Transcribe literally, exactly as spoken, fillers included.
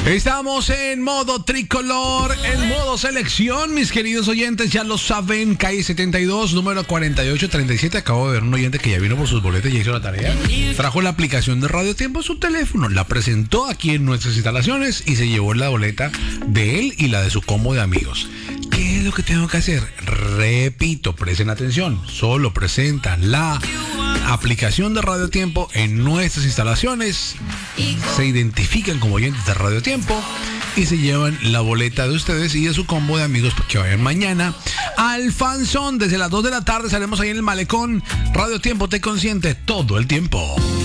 Estamos en modo tricolor, en modo selección, mis queridos oyentes, ya lo saben, calle setenta y dos, número cuarenta y ocho treinta y siete. Acabo de ver un oyente que ya vino por sus boletas y hizo la tarea. Trajo la aplicación de Radio Tiempo a su teléfono, la presentó aquí en nuestras instalaciones y se llevó la boleta de él y la de su combo de amigos. ¿Qué es lo que tengo que hacer? Repito, presten atención, solo presentan la aplicación de Radio Tiempo en nuestras instalaciones, se identifican como oyentes de Radio Tiempo y se llevan la boleta de ustedes y de su combo de amigos que vayan mañana al Fanzón. Desde las dos de la tarde estaremos ahí en el Malecón. Radio Tiempo te consiente todo el tiempo.